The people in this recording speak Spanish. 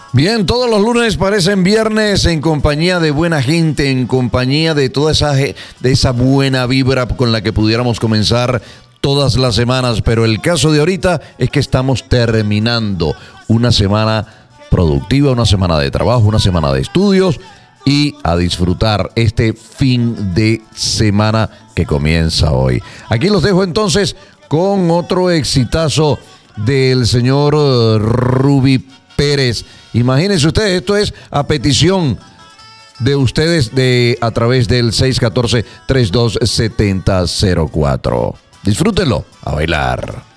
Bien, todos los lunes parecen viernes en compañía de buena gente, en compañía de toda esa buena vibra con la que pudiéramos comenzar todas las semanas, pero el caso de ahorita es que estamos terminando una semana productiva, una semana de trabajo, una semana de estudios y a disfrutar este fin de semana que comienza hoy. Aquí los dejo entonces con otro exitazo del señor Ruby Pérez. Imagínense ustedes, esto es a petición de ustedes a través del 614-327004. Disfrútenlo, a bailar.